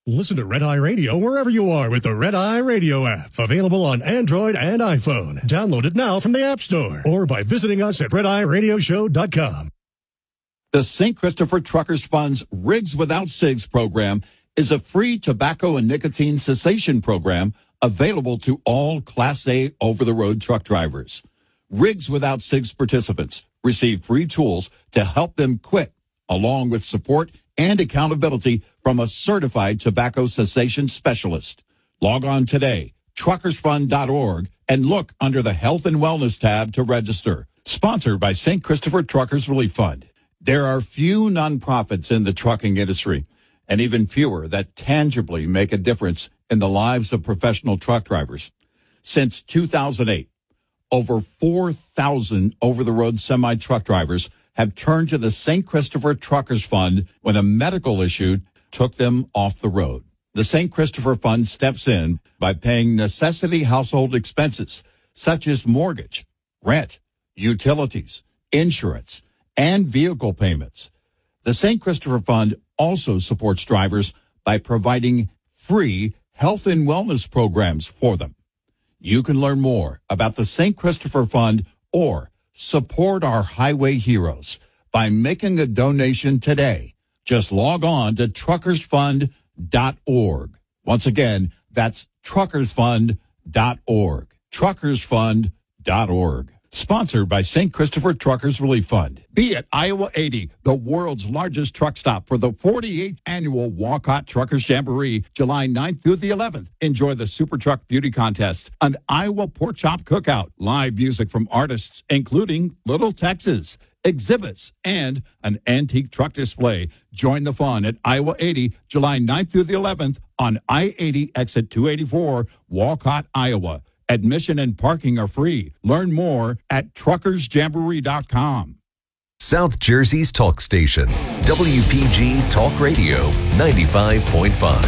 Listen to Red Eye Radio wherever you are with the Red Eye Radio app. Available on Android and iPhone. Download it now from the App Store or by visiting us at redeyeradioshow.com. The St. Christopher Truckers Fund's Rigs Without Cigs program is a free tobacco and nicotine cessation program available to all Class A over-the-road truck drivers. Rigs Without Cigs participants receive free tools to help them quit, along with support and accountability from a certified tobacco cessation specialist. Log on today, truckersfund.org, and look under the Health and Wellness tab to register. Sponsored by St. Christopher Truckers Relief Fund. There are few nonprofits in the trucking industry, and even fewer that tangibly make a difference in the lives of professional truck drivers. Since 2008, over 4,000 over-the-road semi-truck drivers have turned to the St. Christopher Truckers Fund when a medical issue took them off the road. The St. Christopher Fund steps in by paying necessity household expenses such as mortgage, rent, utilities, insurance, and vehicle payments. The St. Christopher Fund also supports drivers by providing free health and wellness programs for them. You can learn more about the St. Christopher Fund or support our highway heroes by making a donation today. Just log on to truckersfund.org. Once again, that's truckersfund.org. Truckersfund.org. Sponsored by St. Christopher Truckers Relief Fund. Be at Iowa 80, the world's largest truck stop for the 48th annual Walcott Truckers Jamboree, July 9th through the 11th. Enjoy the Super Truck Beauty Contest, an Iowa pork chop cookout, live music from artists, including Little Texas, exhibits, and an antique truck display. Join the fun at Iowa 80, July 9th through the 11th on I-80 exit 284, Walcott, Iowa. Admission and parking are free. Learn more at truckersjamboree.com. South Jersey's talk station, WPG Talk Radio 95.5.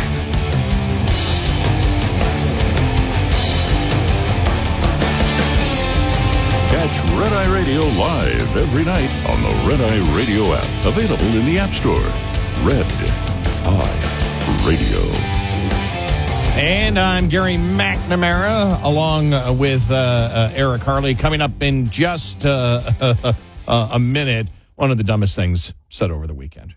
Catch Red Eye Radio live every night on the Red Eye Radio app. Available in the App Store. Red Eye Radio. And I'm Gary McNamara, along with Eric Harley. Coming up in just a minute, one of the dumbest things said over the weekend.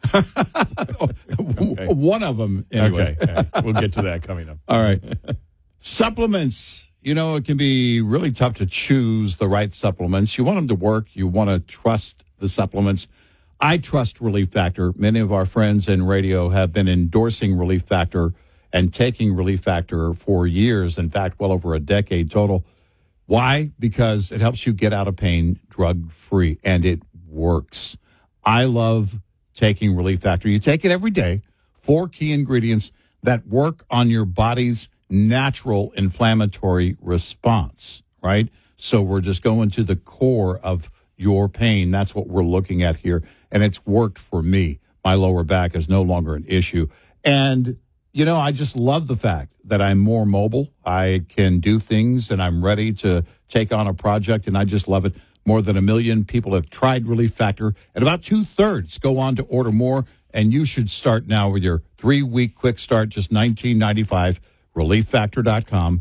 Okay. One of them, anyway. Okay. We'll get to that coming up. All right. Supplements. You know, it can be really tough to choose the right supplements. You want them to work. You want to trust the supplements. I trust Relief Factor. Many of our friends in radio have been endorsing Relief Factor and taking Relief Factor for years, in fact, well over a decade total. Why? Because it helps you get out of pain drug-free, and it works. I love taking Relief Factor. You take it every day, 4 key ingredients that work on your body's natural inflammatory response, right? So we're just going to the core of your pain. That's what we're looking at here, and it's worked for me. My lower back is no longer an issue. And you know, I just love the fact that I'm more mobile. I can do things and I'm ready to take on a project, and I just love it. More than 1 million people have tried Relief Factor, and about 2/3 go on to order more. And you should start now with your 3-week quick start, just $19.95. ReliefFactor.com.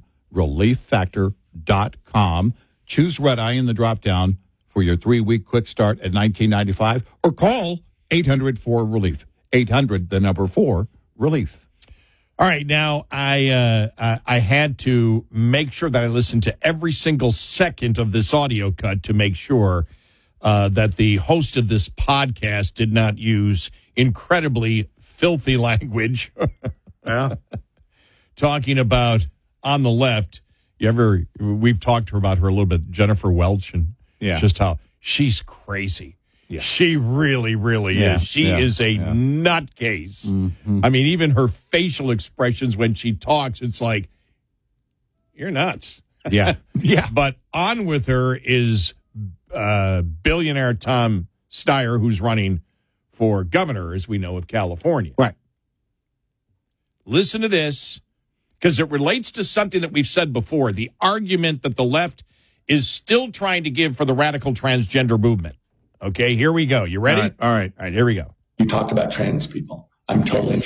ReliefFactor.com. Choose Red Eye in the drop down for your 3-week quick start at $19.95, or call 800-4-RELIEF. 800, the number 4, relief. All right, now I had to make sure that I listened to every single second of this audio cut to make sure that the host of this podcast did not use incredibly filthy language. Yeah. Talking about on the left, we've talked to her about her a little bit, Jennifer Welch, and just how she's crazy. Yeah. She really, really is. She is a nutcase. Mm-hmm. I mean, even her facial expressions when she talks, it's like, you're nuts. Yeah. Yeah. But on with her is billionaire Tom Steyer, who's running for governor, as we know, of California. Right. Listen to this, because it relates to something that we've said before, the argument that the left is still trying to give for the radical transgender movement. Okay, here we go. You ready? All right. All right, here we go. You talked about trans people. I'm totally